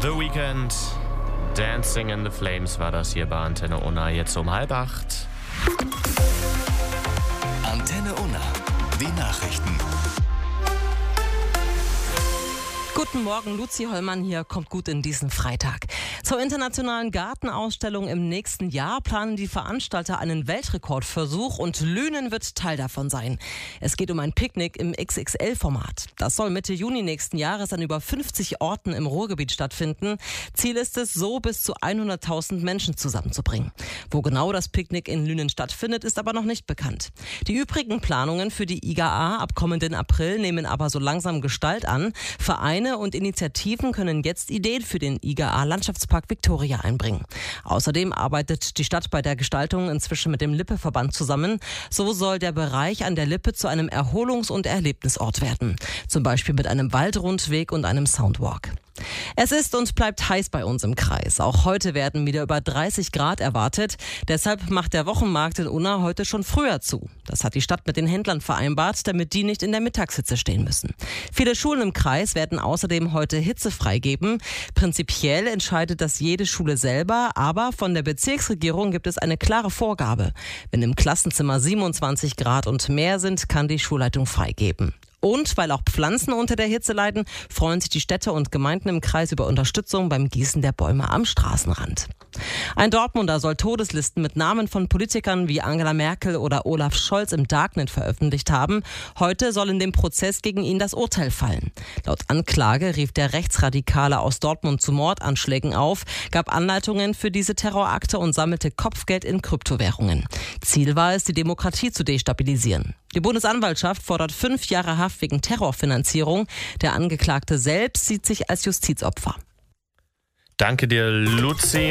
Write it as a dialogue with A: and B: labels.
A: The Weeknd, Dancing in the Flames war das hier bei Antenne Unna, jetzt um 7:30.
B: Antenne Unna, die Nachrichten.
C: Guten Morgen, Luzi Hollmann hier, kommt gut in diesen Freitag. Zur internationalen Gartenausstellung im nächsten Jahr planen die Veranstalter einen Weltrekordversuch und Lünen wird Teil davon sein. Es geht um ein Picknick im XXL-Format. Das soll Mitte Juni nächsten Jahres an über 50 Orten im Ruhrgebiet stattfinden. Ziel ist es, so bis zu 100.000 Menschen zusammenzubringen. Wo genau das Picknick in Lünen stattfindet, ist aber noch nicht bekannt. Die übrigen Planungen für die IGA ab kommenden April nehmen aber so langsam Gestalt an. Vereine und Initiativen können jetzt Ideen für den IGA-Landschaftspark Victoria einbringen. Außerdem arbeitet die Stadt bei der Gestaltung inzwischen mit dem Lippe-Verband zusammen. So soll der Bereich an der Lippe zu einem Erholungs- und Erlebnisort werden. Zum Beispiel mit einem Waldrundweg und einem Soundwalk. Es ist und bleibt heiß bei uns im Kreis. Auch heute werden wieder über 30 Grad erwartet. Deshalb macht der Wochenmarkt in Unna heute schon früher zu. Das hat die Stadt mit den Händlern vereinbart, damit die nicht in der Mittagshitze stehen müssen. Viele Schulen im Kreis werden außerdem heute Hitze freigeben. Prinzipiell entscheidet das jede Schule selber, aber von der Bezirksregierung gibt es eine klare Vorgabe. Wenn im Klassenzimmer 27 Grad und mehr sind, kann die Schulleitung freigeben. Und weil auch Pflanzen unter der Hitze leiden, freuen sich die Städte und Gemeinden im Kreis über Unterstützung beim Gießen der Bäume am Straßenrand. Ein Dortmunder soll Todeslisten mit Namen von Politikern wie Angela Merkel oder Olaf Scholz im Darknet veröffentlicht haben. Heute soll in dem Prozess gegen ihn das Urteil fallen. Laut Anklage rief der Rechtsradikale aus Dortmund zu Mordanschlägen auf, gab Anleitungen für diese Terrorakte und sammelte Kopfgeld in Kryptowährungen. Ziel war es, die Demokratie zu destabilisieren. Die Bundesanwaltschaft fordert 5 Jahre Haft wegen Terrorfinanzierung. Der Angeklagte selbst sieht sich als Justizopfer.
A: Danke dir, Luzi.